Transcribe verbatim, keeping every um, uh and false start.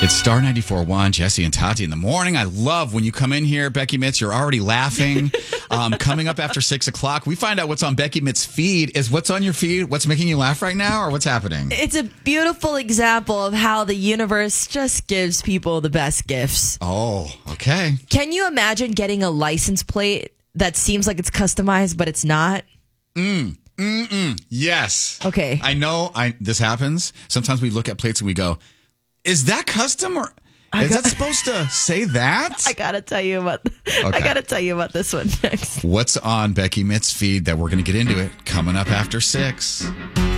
It's Star ninety-four point one, Jesse and Tati in the morning. I love when you come in here, Becky Mitz, you're already laughing. Um, coming up after six o'clock, we find out what's on Becky Mitz's feed. Is what's on your feed what's making you laugh right now, or what's happening? It's a beautiful example of how the universe just gives people the best gifts. Oh, okay. Can you imagine getting a license plate that seems like it's customized, but it's not? Mm. Mm-mm. Yes. Okay. I know I this happens. Sometimes we look at plates and we go, is that custom or is that supposed to say that? I gotta tell you about. Okay. I gotta tell you about this one next. What's on Becky Mitz's feed that we're going to get into it coming up after six?